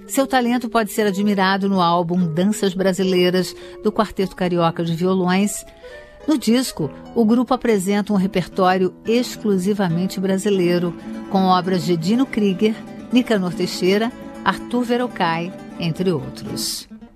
Seu talento pode ser admirado no álbum Danças Brasileiras, do Quarteto Carioca de Violões. No disco, o grupo apresenta um repertório exclusivamente brasileiro, com obras de Dino Krieger, Nicanor Teixeira, Arthur Verocai, entre outros.